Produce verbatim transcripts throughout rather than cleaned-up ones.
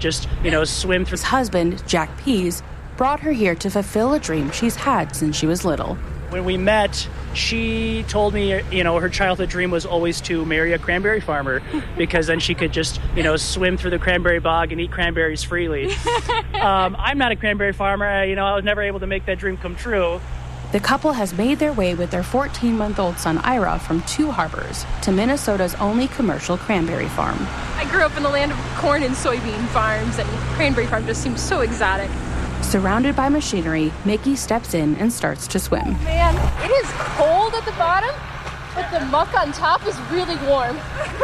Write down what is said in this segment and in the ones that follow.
just, you know, swim through. His husband, Jack Pease, brought her here to fulfill a dream she's had since she was little. When we met, she told me, you know, her childhood dream was always to marry a cranberry farmer because then she could just, you know, swim through the cranberry bog and eat cranberries freely. um, I'm not a cranberry farmer. I, you know, I was never able to make that dream come true. The couple has made their way with their fourteen-month-old son, Ira, from Two Harbors to Minnesota's only commercial cranberry farm. I grew up in the land of corn and soybean farms, and cranberry farm just seems so exotic. Surrounded by machinery, Mickey steps in and starts to swim. Man, it is cold at the bottom, but the muck on top is really warm.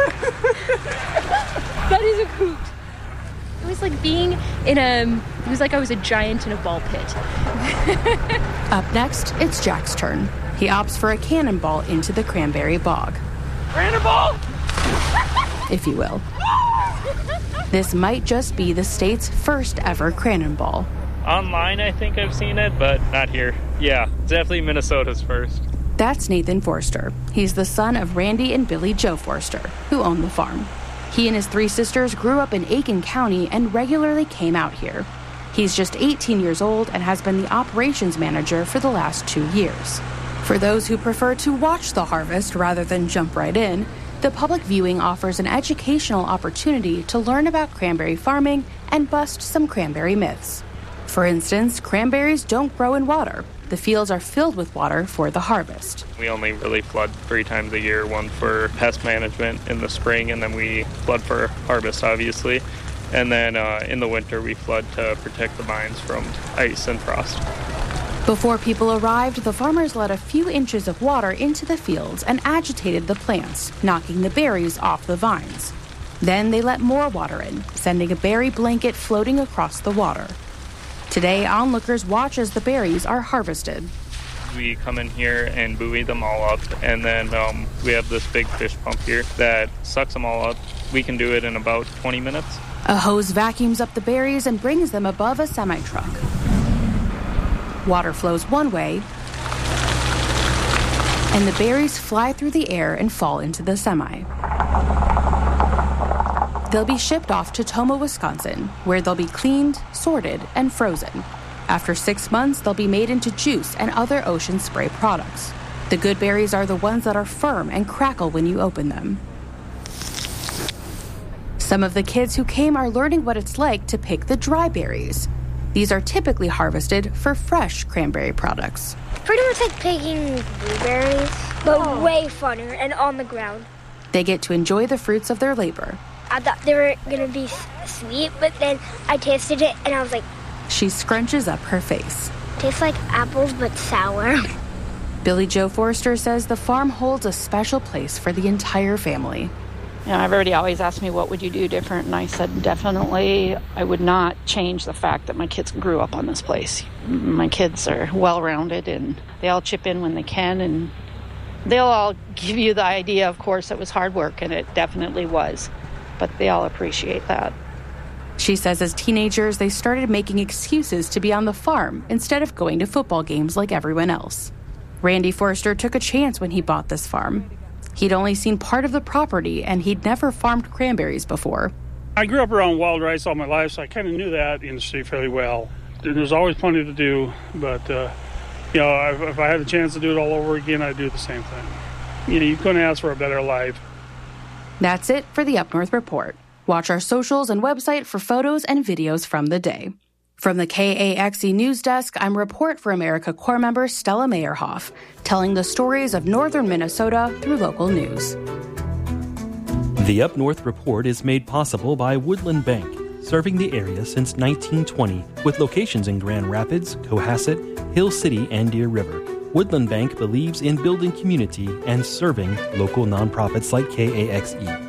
That is a hoot. It was like being in a, it was like I was a giant in a ball pit. Up next, it's Jack's turn. He opts for a cannonball into the cranberry bog. Cannonball! If you will. This might just be the state's first ever cannonball. Online, I think I've seen it, but not here. Yeah, definitely Minnesota's first. That's Nathan Forster. He's the son of Randy and Billy Joe Forster, who own the farm. He and his three sisters grew up in Aiken County and regularly came out here. He's just eighteen years old and has been the operations manager for the last two years. For those who prefer to watch the harvest rather than jump right in, the public viewing offers an educational opportunity to learn about cranberry farming and bust some cranberry myths. For instance, cranberries don't grow in water. The fields are filled with water for the harvest. We only really flood three times a year, one for pest management in the spring, and then we flood for harvest, obviously. And then uh, in the winter, we flood to protect the vines from ice and frost. Before people arrived, the farmers let a few inches of water into the fields and agitated the plants, knocking the berries off the vines. Then they let more water in, sending a berry blanket floating across the water. Today, onlookers watch as the berries are harvested. We come in here and buoy them all up, and then um, we have this big fish pump here that sucks them all up. We can do it in about twenty minutes. A hose vacuums up the berries and brings them above a semi-truck. Water flows one way, and the berries fly through the air and fall into the semi. They'll be shipped off to Tomah, Wisconsin, where they'll be cleaned, sorted, and frozen. After six months, they'll be made into juice and other ocean spray products. The good berries are the ones that are firm and crackle when you open them. Some of the kids who came are learning what it's like to pick the dry berries. These are typically harvested for fresh cranberry products. Pretty much like picking blueberries, but oh. way funner and on the ground. They get to enjoy the fruits of their labor. I thought they were going to be sweet, but then I tasted it and I was like... She scrunches up her face. Tastes like apples, but sour. Billy Joe Forster says the farm holds a special place for the entire family. You know, everybody always asks me, what would you do different? And I said, definitely, I would not change the fact that my kids grew up on this place. My kids are well-rounded, and they all chip in when they can, and they'll all give you the idea, of course, it was hard work, and it definitely was. But they all appreciate that. She says as teenagers, they started making excuses to be on the farm instead of going to football games like everyone else. Randy Forster took a chance when he bought this farm. He'd only seen part of the property, and he'd never farmed cranberries before. I grew up around wild rice all my life, so I kind of knew that industry fairly well. There's always plenty to do, but, uh, you know, if I had the chance to do it all over again, I'd do the same thing. You know, you couldn't ask for a better life. That's it for the Up North Report. Watch our socials and website for photos and videos from the day. From the K A X E News Desk, I'm Report for America Corps member Stella Meyerhoff, telling the stories of northern Minnesota through local news. The Up North Report is made possible by Woodland Bank, serving the area since nineteen twenty, with locations in Grand Rapids, Cohasset, Hill City, and Deer River. Woodland Bank believes in building community and serving local nonprofits like K A X E.